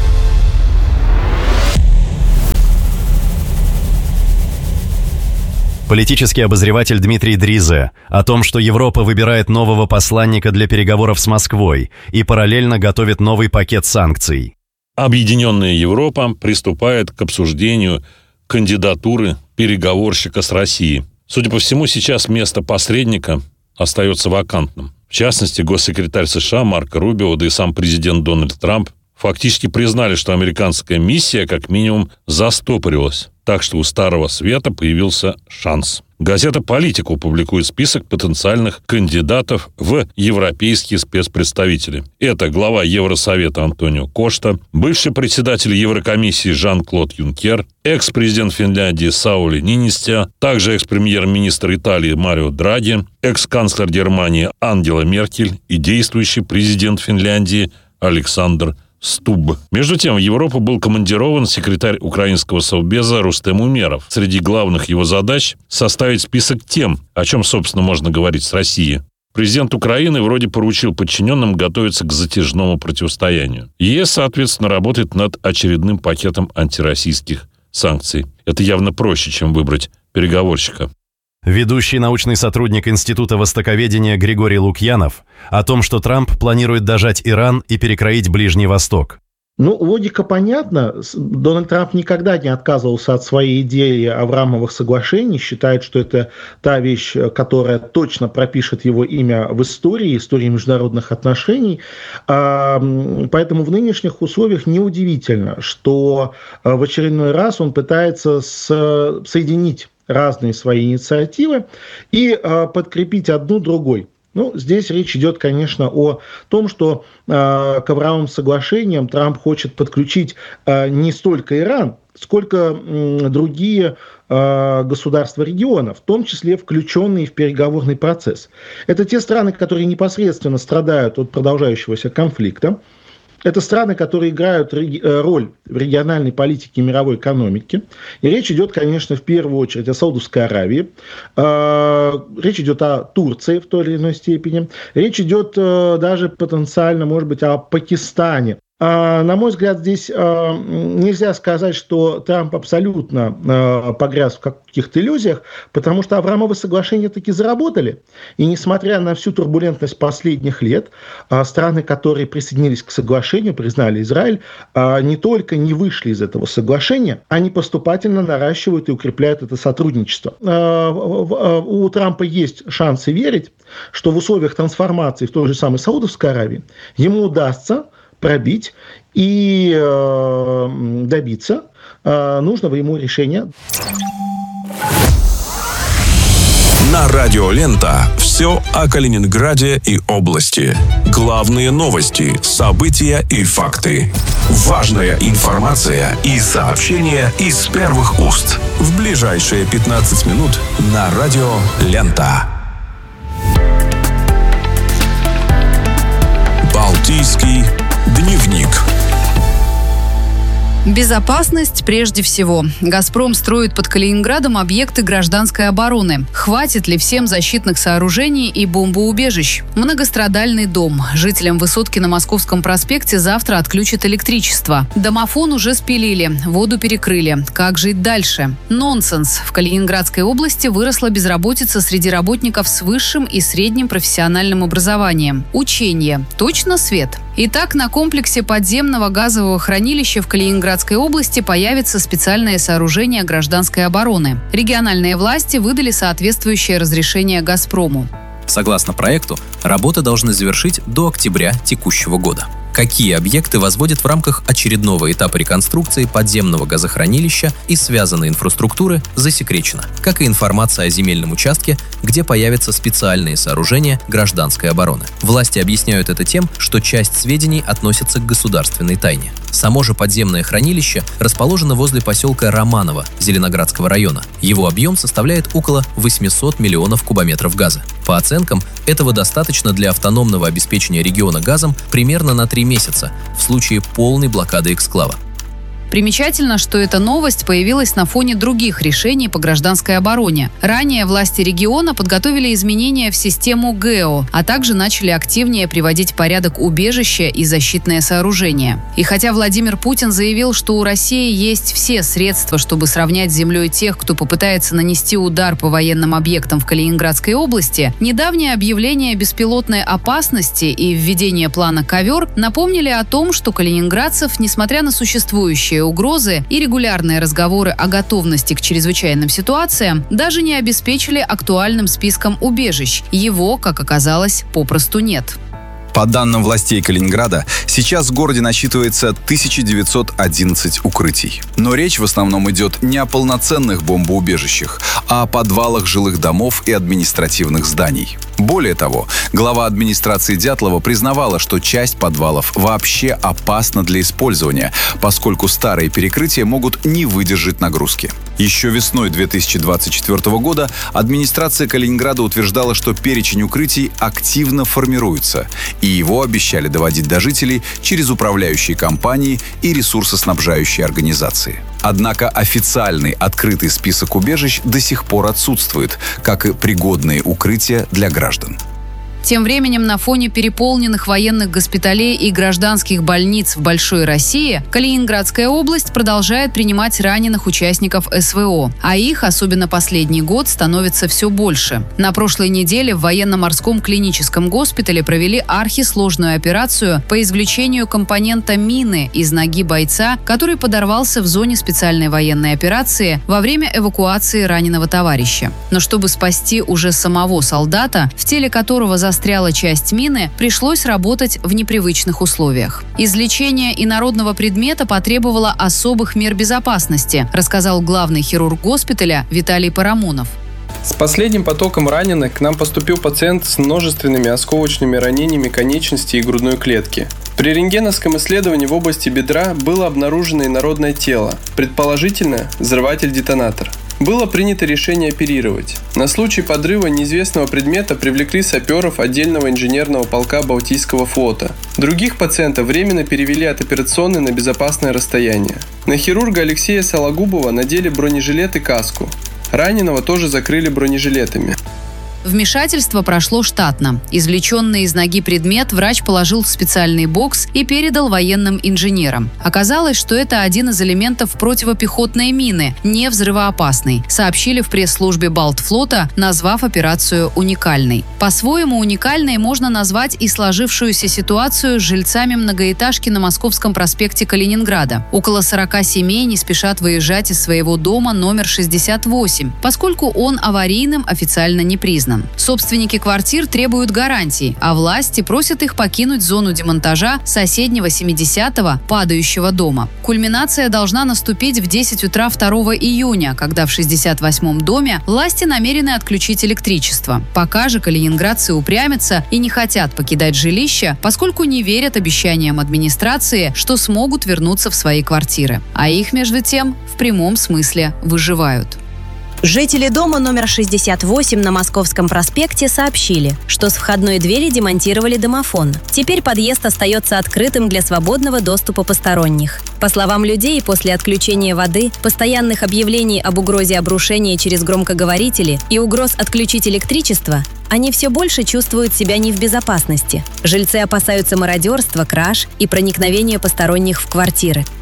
Политический обозреватель Дмитрий Дризе о том, что Европа выбирает нового посланника для переговоров с Москвой и параллельно готовит новый пакет санкций. Объединенная Европа приступает к обсуждению кандидатуры переговорщика с Россией. Судя по всему, сейчас место посредника остается вакантным. В частности, госсекретарь США Марко Рубио, да и сам президент Дональд Трамп фактически признали, что американская миссия как минимум застопорилась. Так что у Старого Света появился шанс. Газета «Политика» публикует список потенциальных кандидатов в европейские спецпредставители. Это глава Евросовета Антонио Кошта, бывший председатель Еврокомиссии Жан-Клод Юнкер, экс-президент Финляндии Саули Нинистё, также экс-премьер-министр Италии Марио Драги, экс-канцлер Германии Ангела Меркель и действующий президент Финляндии Александр Стуб. Между тем, в Европу был командирован секретарь украинского совбеза Рустем Умеров. Среди главных его задач – составить список тем, о чем, собственно, можно говорить с Россией. Президент Украины вроде поручил подчиненным готовиться к затяжному противостоянию. ЕС, соответственно, работает над очередным пакетом антироссийских санкций. Это явно проще, чем выбрать переговорщика. Ведущий научный сотрудник Института востоковедения Григорий Лукьянов о том, что Трамп планирует дожать Иран и перекроить Ближний Восток. Ну, логика понятна. Дональд Трамп никогда не отказывался от своей идеи Авраамовых соглашений, считает, что это та вещь, которая точно пропишет его имя в истории, истории международных отношений. Поэтому в нынешних условиях неудивительно, что в очередной раз он пытается соединить разные свои инициативы и э, подкрепить одну другой. Ну, здесь речь идет, конечно, о том, что э, к Авраамовым соглашениям Трамп хочет подключить э, не столько Иран, сколько э, другие э, государства региона, в том числе включенные в переговорный процесс. Это те страны, которые непосредственно страдают от продолжающегося конфликта. Это страны, которые играют роль в региональной политике и мировой экономике. И речь идет, конечно, в первую очередь о Саудовской Аравии. Речь идет о Турции в той или иной степени. Речь идет даже потенциально, может быть, о Пакистане. На мой взгляд, здесь нельзя сказать, что Трамп абсолютно погряз в каких-то иллюзиях, потому что Авраамовы соглашения таки заработали. И несмотря на всю турбулентность последних лет, страны, которые присоединились к соглашению, признали Израиль, не только не вышли из этого соглашения, они поступательно наращивают и укрепляют это сотрудничество. У Трампа есть шансы верить, что в условиях трансформации в той же самой Саудовской Аравии ему удастся пробить и э, добиться э, нужного ему решения. На Радио Лента все о Калининграде и области. Главные новости, события и факты. Важная информация и сообщения из первых уст. В ближайшие пятнадцать минут на Радио Лента. Балтийский дневник. Безопасность прежде всего. «Газпром» строит под Калининградом объекты гражданской обороны. Хватит ли всем защитных сооружений и бомбоубежищ? Многострадальный дом. Жителям высотки на Московском проспекте завтра отключат электричество. Домофон уже спилили, воду перекрыли. Как жить дальше? Нонсенс. В Калининградской области выросла безработица среди работников с высшим и средним профессиональным образованием. Учение. Точно свет? Итак, на комплексе подземного газового хранилища в Калининградской области появится специальное сооружение гражданской обороны. Региональные власти выдали соответствующее разрешение «Газпрому». Согласно проекту, работы должны завершить до октября текущего года. Какие объекты возводят в рамках очередного этапа реконструкции подземного газохранилища и связанной инфраструктуры, засекречено, как и информация о земельном участке, где появятся специальные сооружения гражданской обороны. Власти объясняют это тем, что часть сведений относится к государственной тайне. Само же подземное хранилище расположено возле поселка Романово Зеленоградского района. Его объем составляет около восемьсот миллионов кубометров газа. По оценкам, этого достаточно для автономного обеспечения региона газом примерно на три месяца в случае полной блокады эксклава. Примечательно, что эта новость появилась на фоне других решений по гражданской обороне. Ранее власти региона подготовили изменения в систему ГЭО, а также начали активнее приводить в порядок убежища и защитные сооружения. И хотя Владимир Путин заявил, что у России есть все средства, чтобы сравнять с землей тех, кто попытается нанести удар по военным объектам в Калининградской области, недавнее объявление беспилотной опасности и введение плана «Ковер» напомнили о том, что калининградцев, несмотря на существующие угрозы и регулярные разговоры о готовности к чрезвычайным ситуациям, даже не обеспечили актуальным списком убежищ. Его, как оказалось, попросту нет. По данным властей Калининграда, сейчас в городе насчитывается тысяча девятьсот одиннадцать укрытий. Но речь в основном идет не о полноценных бомбоубежищах, а о подвалах жилых домов и административных зданий. Более того, глава администрации Дятлова признавала, что часть подвалов вообще опасна для использования, поскольку старые перекрытия могут не выдержать нагрузки. Еще весной две тысячи двадцать четвёртого года администрация Калининграда утверждала, что перечень укрытий активно формируется, и его обещали доводить до жителей через управляющие компании и ресурсоснабжающие организации. Однако официальный открытый список убежищ до сих пор отсутствует, как и пригодные укрытия для граждан. Тем временем на фоне переполненных военных госпиталей и гражданских больниц в Большой России Калининградская область продолжает принимать раненых участников СВО, а их, особенно последний год, становится все больше. На прошлой неделе в военно-морском клиническом госпитале провели архисложную операцию по извлечению компонента мины из ноги бойца, который подорвался в зоне специальной военной операции во время эвакуации раненого товарища. Но чтобы спасти уже самого солдата, в теле которого за застряла часть мины, пришлось работать в непривычных условиях. Извлечение инородного предмета потребовало особых мер безопасности, рассказал главный хирург госпиталя Виталий Парамонов. С последним потоком раненых к нам поступил пациент с множественными осколочными ранениями конечности и грудной клетки. При рентгеновском исследовании в области бедра было обнаружено инородное тело, предположительно взрыватель-детонатор. Было принято решение оперировать. На случай подрыва неизвестного предмета привлекли саперов отдельного инженерного полка Балтийского флота. Других пациентов временно перевели от операционной на безопасное расстояние. На хирурга Алексея Сологубова надели бронежилет и каску. Раненого тоже закрыли бронежилетами. Вмешательство прошло штатно. Извлеченный из ноги предмет врач положил в специальный бокс и передал военным инженерам. Оказалось, что это один из элементов противопехотной мины, не взрывоопасный, сообщили в пресс-службе Балтфлота, назвав операцию уникальной. По-своему уникальной можно назвать и сложившуюся ситуацию с жильцами многоэтажки на Московском проспекте Калининграда. Около сорока семей не спешат выезжать из своего дома номер шестьдесят восемь, поскольку он аварийным официально не признан. Собственники квартир требуют гарантий, а власти просят их покинуть зону демонтажа соседнего семидесятого падающего дома. Кульминация должна наступить в десять утра второго июня, когда в шестьдесят восьмом доме власти намерены отключить электричество. Пока же калининградцы упрямятся и не хотят покидать жилища, поскольку не верят обещаниям администрации, что смогут вернуться в свои квартиры. А их, между тем, в прямом смысле выживают. Жители дома номер шестьдесят восемь на Московском проспекте сообщили, что с входной двери демонтировали домофон. Теперь подъезд остается открытым для свободного доступа посторонних. По словам людей, после отключения воды, постоянных объявлений об угрозе обрушения через громкоговорители и угроз отключить электричество, они все больше чувствуют себя не в безопасности. Жильцы опасаются мародерства, краж и проникновения посторонних в квартиры.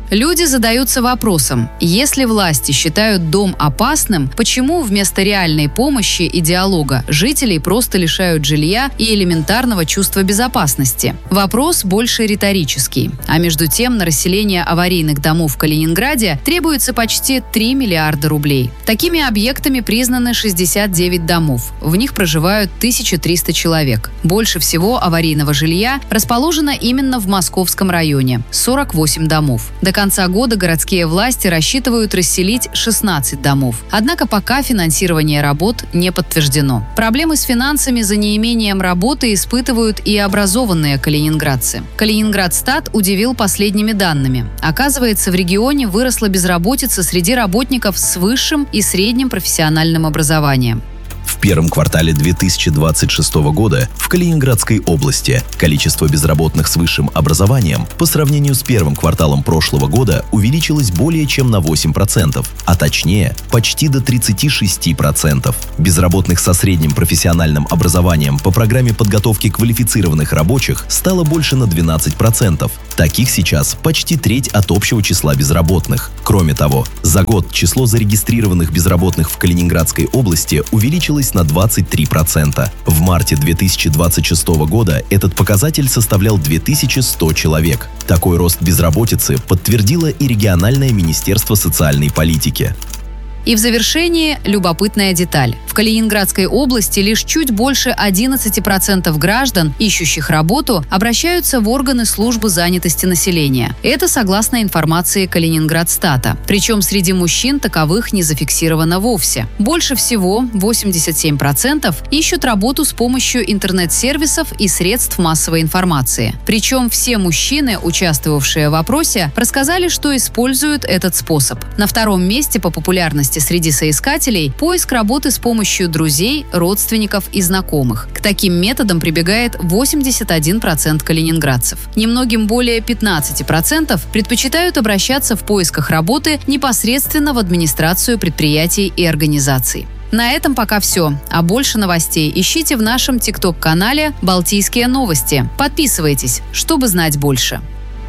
Люди задаются вопросом, если власти считают дом опасным, почему вместо реальной помощи и диалога жителей просто лишают жилья и элементарного чувства безопасности? Вопрос больше риторический. А между тем на расселение аварийных домов в Калининграде требуется почти три миллиарда рублей. Такими объектами признаны шестьдесят девять домов. В них проживают тысяча триста человек. Больше всего аварийного жилья расположено именно в Московском районе – сорок восемь домов. До конца года городские власти рассчитывают расселить шестнадцать домов. Однако пока финансирование работ не подтверждено. Проблемы с финансами за неимением работы испытывают и образованные калининградцы. Калининградстат удивил последними данными. Оказывается, в регионе выросла безработица среди работников с высшим и средним профессиональным образованием. В первом квартале две тысячи двадцать шестого года в Калининградской области количество безработных с высшим образованием по сравнению с первым кварталом прошлого года увеличилось более чем на восемь процентов, а точнее почти до тридцати шести процентов. Безработных со средним профессиональным образованием по программе подготовки квалифицированных рабочих стало больше на двенадцать процентов. Таких сейчас почти треть от общего числа безработных. Кроме того, за год число зарегистрированных безработных в Калининградской области увеличилось на двадцать три процента. В марте две тысячи двадцать шестого года этот показатель составлял две тысячи сто человек. Такой рост безработицы подтвердило и региональное министерство социальной политики. И в завершении любопытная деталь. В Калининградской области лишь чуть больше одиннадцать процентов граждан, ищущих работу, обращаются в органы службы занятости населения. Это согласно информации Калининградстата. Причем среди мужчин таковых не зафиксировано вовсе. Больше всего, восемьдесят семь процентов, ищут работу с помощью интернет-сервисов и средств массовой информации. Причем все мужчины, участвовавшие в опросе, рассказали, что используют этот способ. На втором месте по популярности среди соискателей поиск работы с помощью друзей, родственников и знакомых. К таким методам прибегает восемьдесят один процент калининградцев. Немногим более пятнадцать процентов предпочитают обращаться в поисках работы непосредственно в администрацию предприятий и организаций. На этом пока все. А больше новостей ищите в нашем тикток-канале «Балтийские новости». Подписывайтесь, чтобы знать больше.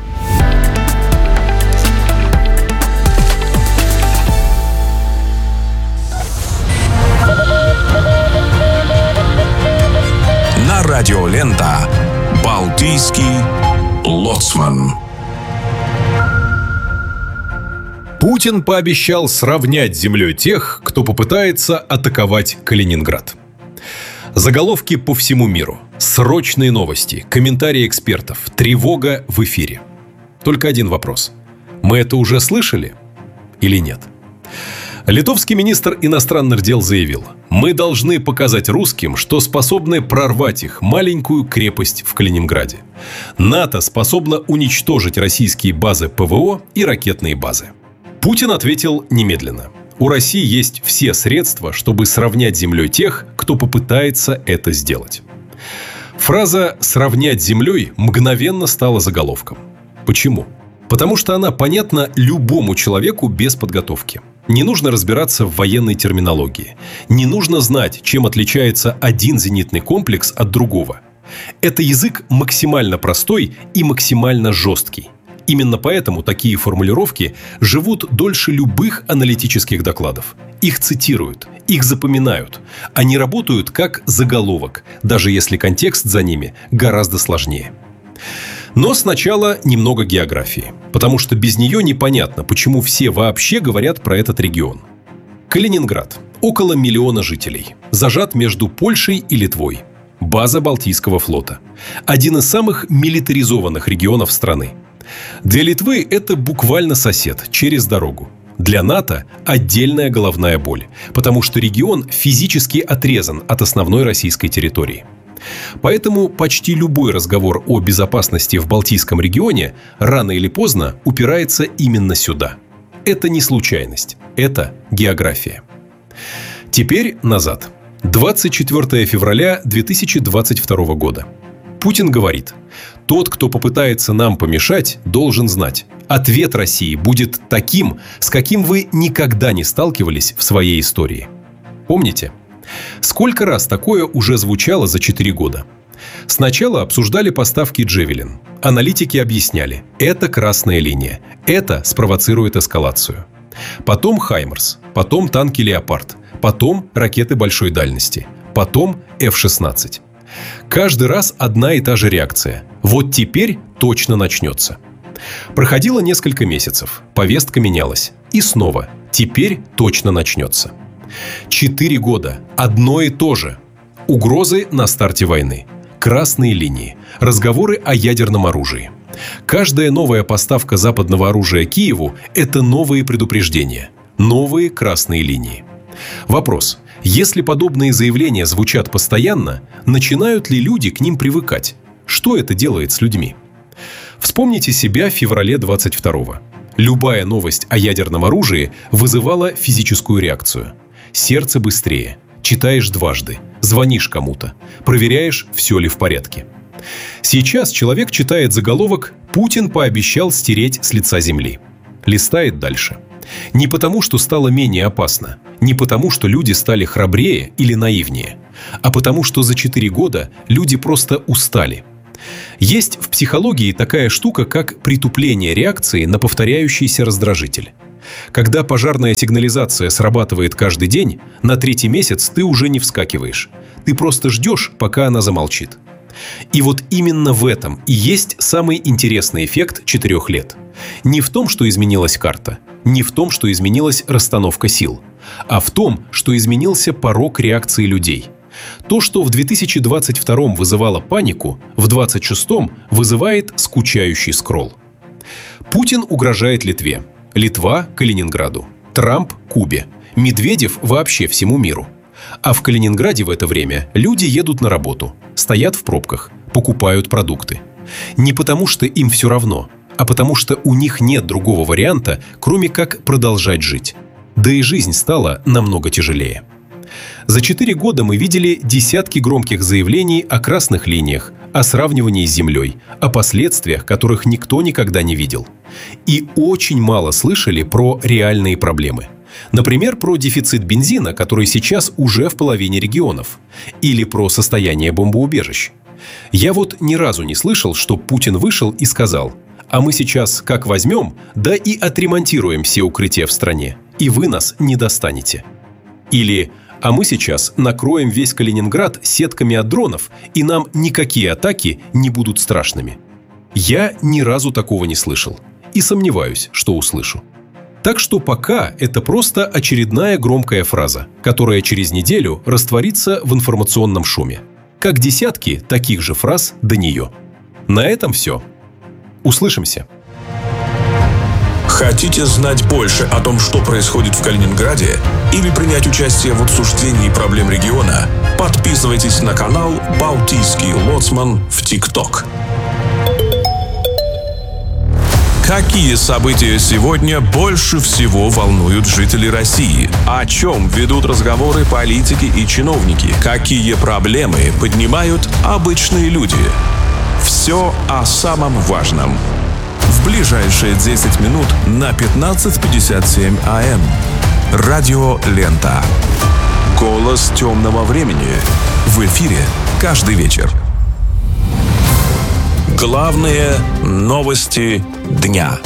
Радиолента «Балтийский лоцман». Путин пообещал сравнять с землей тех, кто попытается атаковать Калининград. Заголовки по всему миру, срочные новости, комментарии экспертов, тревога в эфире. Только один вопрос. Мы это уже слышали или нет? Литовский министр иностранных дел заявил: «Мы должны показать русским, что способны прорвать их маленькую крепость в Калининграде. НАТО способно уничтожить российские базы ПВО и ракетные базы». Путин ответил немедленно: «У России есть все средства, чтобы сравнять с землей тех, кто попытается это сделать». Фраза «сравнять с землей» мгновенно стала заголовком. Почему? Потому что она понятна любому человеку без подготовки. Не нужно разбираться в военной терминологии. Не нужно знать, чем отличается один зенитный комплекс от другого. Это язык максимально простой и максимально жесткий. Именно поэтому такие формулировки живут дольше любых аналитических докладов. Их цитируют, их запоминают. Они работают как заголовок, даже если контекст за ними гораздо сложнее. Но сначала немного географии, потому что без нее непонятно, почему все вообще говорят про этот регион. Калининград. Около миллиона жителей. Зажат между Польшей и Литвой. База Балтийского флота. Один из самых милитаризованных регионов страны. Для Литвы это буквально сосед, через дорогу. Для НАТО отдельная головная боль, потому что регион физически отрезан от основной российской территории. Поэтому почти любой разговор о безопасности в Балтийском регионе рано или поздно упирается именно сюда. Это не случайность, это география. Теперь назад. двадцать четвёртого февраля две тысячи двадцать второго года. Путин говорит: «Тот, кто попытается нам помешать, должен знать, ответ России будет таким, с каким вы никогда не сталкивались в своей истории». Помните? Сколько раз такое уже звучало за четыре года? Сначала обсуждали поставки «Джевелин». Аналитики объясняли, это красная линия, это спровоцирует эскалацию. Потом «Хаймерс», потом танки «Леопард», потом ракеты большой дальности, потом эф шестнадцать. Каждый раз одна и та же реакция. Вот теперь точно начнется. Проходило несколько месяцев, повестка менялась. И снова, теперь точно начнется. Четыре года, одно и то же. Угрозы на старте войны. Красные линии. Разговоры о ядерном оружии. Каждая новая поставка западного оружия Киеву – это новые предупреждения. Новые красные линии. Вопрос. Если подобные заявления звучат постоянно, начинают ли люди к ним привыкать? Что это делает с людьми? Вспомните себя в феврале двадцать второго. Любая новость о ядерном оружии вызывала физическую реакцию. Сердце быстрее. Читаешь дважды. Звонишь кому-то. Проверяешь, все ли в порядке. Сейчас человек читает заголовок «Путин пообещал стереть с лица земли». Листает дальше. Не потому, что стало менее опасно, не потому, что люди стали храбрее или наивнее, а потому, что за четыре года люди просто устали. Есть в психологии такая штука, как притупление реакции на повторяющийся раздражитель. Когда пожарная сигнализация срабатывает каждый день, на третий месяц ты уже не вскакиваешь. Ты просто ждешь, пока она замолчит. И вот именно в этом и есть самый интересный эффект четырех лет. Не в том, что изменилась карта, не в том, что изменилась расстановка сил, а в том, что изменился порог реакции людей. То, что в две тысячи двадцать втором вызывало панику, в двадцать шестом вызывает скучающий скролл. Путин угрожает Литве, Литва – Калининграду, Трамп – Кубе, Медведев вообще всему миру. А в Калининграде в это время люди едут на работу, стоят в пробках, покупают продукты. Не потому, что им все равно, а потому что у них нет другого варианта, кроме как продолжать жить. Да и жизнь стала намного тяжелее. За четыре года мы видели десятки громких заявлений о красных линиях, о сравнивании с землей, о последствиях, которых никто никогда не видел. И очень мало слышали про реальные проблемы. Например, про дефицит бензина, который сейчас уже в половине регионов. Или про состояние бомбоубежищ. Я вот ни разу не слышал, что Путин вышел и сказал: «А мы сейчас как возьмем, да и отремонтируем все укрытия в стране, и вы нас не достанете». Или «А мы сейчас накроем весь Калининград сетками от дронов, и нам никакие атаки не будут страшными». Я ни разу такого не слышал. И сомневаюсь, что услышу. Так что пока это просто очередная громкая фраза, которая через неделю растворится в информационном шуме. Как десятки таких же фраз до нее. На этом все. Услышимся. Хотите знать больше о том, что происходит в Калининграде, или принять участие в обсуждении проблем региона? Подписывайтесь на канал «Балтийский лоцман» в ТикТок. Какие события сегодня больше всего волнуют жителей России? О чем ведут разговоры политики и чиновники? Какие проблемы поднимают обычные люди? Все о самом важном. В ближайшие десять минут на пятнадцать пятьдесят семь а эм. Радио Лента. Голос темного времени. В эфире каждый вечер. Главные новости дня.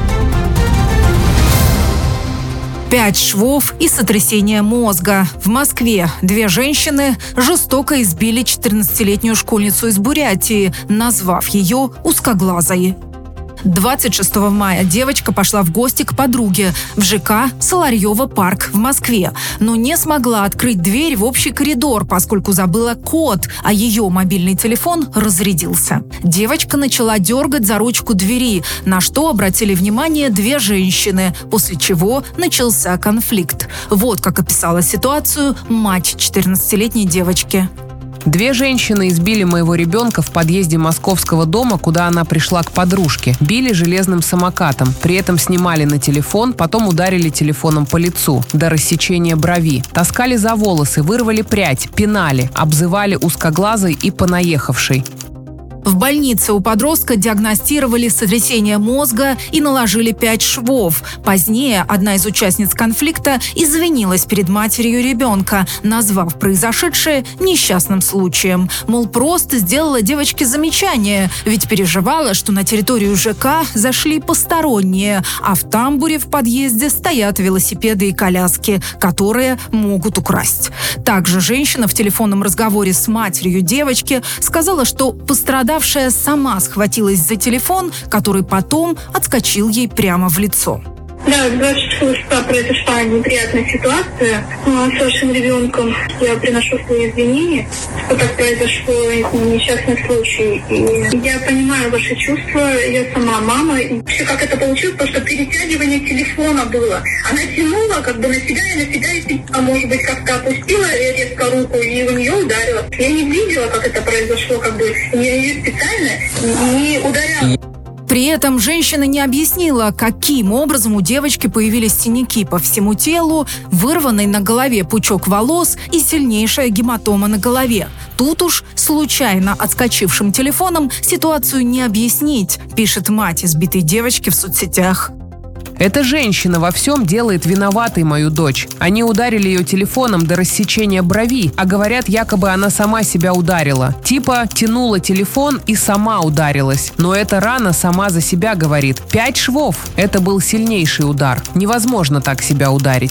Пять швов и сотрясение мозга. В Москве две женщины жестоко избили четырнадцатилетнюю школьницу из Бурятии, назвав ее узкоглазой. двадцать шестого мая девочка пошла в гости к подруге в ЖК Соларьево парк в Москве, но не смогла открыть дверь в общий коридор, поскольку забыла код, а ее мобильный телефон разрядился. Девочка начала дергать за ручку двери, на что обратили внимание две женщины, после чего начался конфликт. Вот как описала ситуацию мать четырнадцатилетней девочки. Две женщины избили моего ребенка в подъезде московского дома, куда она пришла к подружке. Били железным самокатом, при этом снимали на телефон, потом ударили телефоном по лицу до рассечения брови. Таскали за волосы, вырвали прядь, пинали, обзывали узкоглазой и понаехавшей. В больнице у подростка диагностировали сотрясение мозга и наложили пять швов. Позднее одна из участниц конфликта извинилась перед матерью ребенка, назвав произошедшее несчастным случаем. Мол, просто сделала девочке замечание, ведь переживала, что на территорию ЖК зашли посторонние, а в тамбуре в подъезде стоят велосипеды и коляски, которые могут украсть. Также женщина в телефонном разговоре с матерью девочки сказала, что пострадавшая сама схватилась за телефон, который потом отскочил ей прямо в лицо. Да, двадцать шестого числа произошла неприятная ситуация с вашим ребенком. Я приношу свои извинения, что так произошло, несчастный случай. И я понимаю ваши чувства, я сама мама. И вообще, как это получилось, потому что перетягивание телефона было. Она тянула как бы на себя и на себя, и, а может быть, как-то опустила резко руку и у нее ударила. Я не видела, как это произошло, как бы не специально, не ударяла. При этом женщина не объяснила, каким образом у девочки появились синяки по всему телу, вырванный на голове пучок волос и сильнейшая гематома на голове. Тут уж случайно отскочившим телефоном ситуацию не объяснить, пишет мать избитой девочки в соцсетях. Эта женщина во всем делает виноватой мою дочь. Они ударили ее телефоном до рассечения брови, а говорят, якобы она сама себя ударила. Типа тянула телефон и сама ударилась. Но эта рана сама за себя говорит. Пять швов. Это был сильнейший удар. Невозможно так себя ударить.